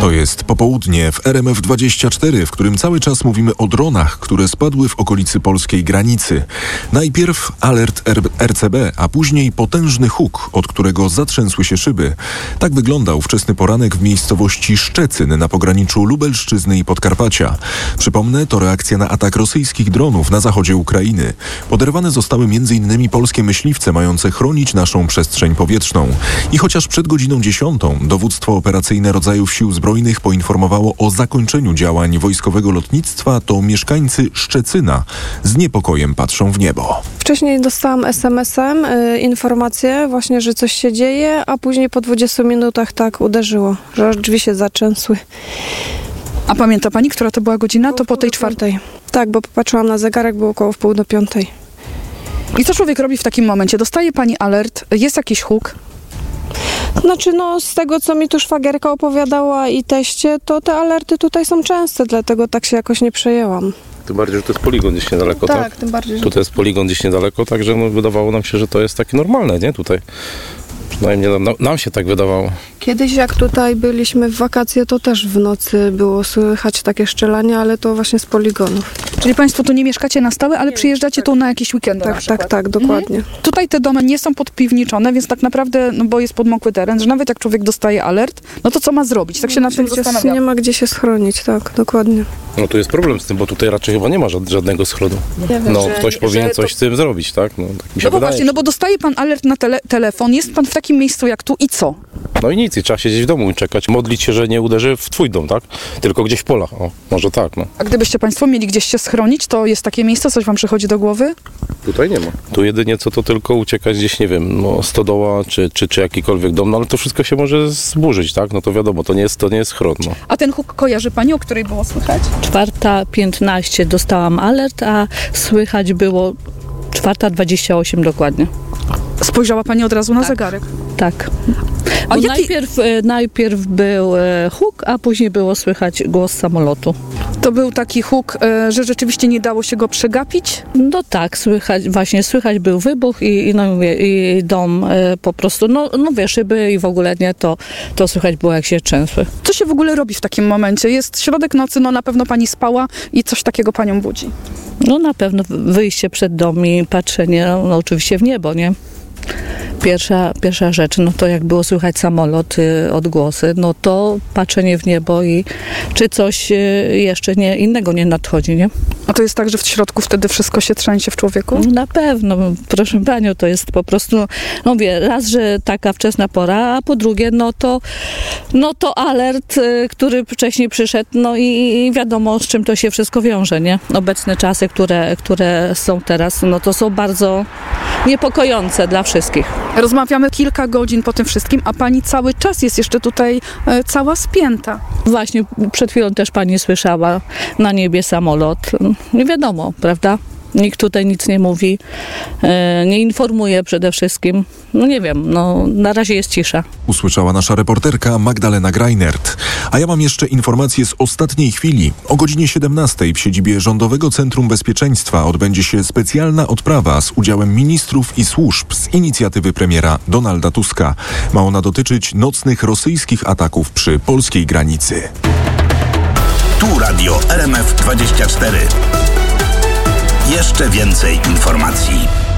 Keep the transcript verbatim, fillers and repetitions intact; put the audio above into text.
To jest popołudnie w R M F dwadzieścia cztery, w którym cały czas mówimy o dronach, które spadły w okolicy polskiej granicy. Najpierw alert R C B, a później potężny huk, od którego zatrzęsły się szyby. Tak wyglądał wczesny poranek w miejscowości Szczecyn na pograniczu Lubelszczyzny i Podkarpacia. Przypomnę, to reakcja na atak rosyjskich dronów na zachodzie Ukrainy. Poderwane zostały m.in. polskie myśliwce mające chronić naszą przestrzeń powietrzną. I chociaż przed godziną dziesiątą dowództwo operacyjne rodzajów sił zbrojnych poinformowało o zakończeniu działań wojskowego lotnictwa, to mieszkańcy Szczecyna z niepokojem patrzą w niebo. Wcześniej dostałam es em esem y, informację właśnie, że coś się dzieje, a później po dwudziestu minutach tak uderzyło, że aż drzwi się zatrzęsły. A pamięta pani, która to była godzina? To po tej czwartej. Tak, bo popatrzyłam na zegarek, było około wpół do piątej. I co człowiek robi w takim momencie? Dostaje pani alert, jest jakiś huk? Znaczy, no z tego, co mi tu szwagierka opowiadała i teście, to te alerty tutaj są częste, dlatego tak się jakoś nie przejęłam. Tym bardziej, że to jest poligon gdzieś niedaleko, tak? Tak, tym bardziej, że... Tutaj jest poligon gdzieś niedaleko, także no, wydawało nam się, że to jest takie normalne, nie? Tutaj. Przynajmniej nam, nam się tak wydawało. Kiedyś jak tutaj byliśmy w wakacje, to też w nocy było słychać takie szczelanie, ale to właśnie z poligonów. Czyli państwo tu nie mieszkacie na stałe, ale nie, przyjeżdżacie tak. tu na jakieś weekendy. Tak, tak, tak, dokładnie. Mhm. Tutaj te domy nie są podpiwniczone, więc tak naprawdę, no bo jest podmokły teren, że nawet jak człowiek dostaje alert, no to co ma zrobić? Tak się nad tym zastanawiam. Nie ma gdzie się schronić, tak, dokładnie. No tu jest problem z tym, bo tutaj raczej chyba nie ma żadnego schronu. Wiem, no że, ktoś powinien coś to... z tym zrobić, tak? No, tak mi się no bo wydaje. właśnie, no bo dostaje pan alert na tele- telefon, jest pan w takim miejscu jak tu i co? No i nic, i trzeba siedzieć w domu i czekać, modlić się, że nie uderzy w twój dom, tak? Tylko gdzieś w polach, o, może tak, no. A gdybyście państwo mieli gdzieś się schronić, to jest takie miejsce, coś wam przychodzi do głowy? Tutaj nie ma. Tu jedynie co to tylko uciekać gdzieś, nie wiem, no stodoła, czy, czy, czy jakikolwiek dom, no ale to wszystko się może zburzyć, tak? No to wiadomo, to nie jest, to nie jest schron, no. A ten huk kojarzy pani, o której było słychać? czwarta piętnaście dostałam alert, a słychać było czwarta dwadzieścia osiem dokładnie. Spojrzała pani od razu na Tak. zegarek? Tak. A Bo jaki... najpierw, e, najpierw był e, huk, a później było słychać głos samolotu. To był taki huk, e, że rzeczywiście nie dało się go przegapić? No tak, słychać, właśnie słychać był wybuch i, i, no, mówię, i dom e, po prostu, no, no wie, szyby i w ogóle nie, to, to słychać było jak się trzęsły. Co się w ogóle robi w takim momencie? Jest środek nocy, no na pewno pani spała i coś takiego panią budzi. No na pewno wyjście przed dom i patrzenie, no, no oczywiście w niebo, nie? Pierwsza, pierwsza rzecz, no to jak było słychać samolot, y, odgłosy, no to patrzenie w niebo i czy coś y, jeszcze nie, innego nie nadchodzi, nie? A to jest tak, że w środku wtedy wszystko się trzęsie w człowieku? Na pewno, proszę panią, to jest po prostu, no wie, raz, że taka wczesna pora, a po drugie, no to, no to alert, y, który wcześniej przyszedł, no i, i wiadomo, z czym to się wszystko wiąże, nie? Obecne czasy, które, które są teraz, no to są bardzo niepokojące dla wszystkich. Rozmawiamy kilka godzin po tym wszystkim, a pani cały czas jest jeszcze tutaj e, cała spięta. Właśnie przed chwilą też pani słyszała na niebie samolot. Nie wiadomo, prawda? Nikt tutaj nic nie mówi, e, nie informuje przede wszystkim. No nie wiem, no na razie jest cisza. Usłyszała nasza reporterka Magdalena Greinert. A ja mam jeszcze informacje z ostatniej chwili. O godzinie siedemnastej w siedzibie Rządowego Centrum Bezpieczeństwa odbędzie się specjalna odprawa z udziałem ministrów i służb z inicjatywy premiera Donalda Tuska. Ma ona dotyczyć nocnych rosyjskich ataków przy polskiej granicy. Tu Radio R M F dwadzieścia cztery. Jeszcze więcej informacji.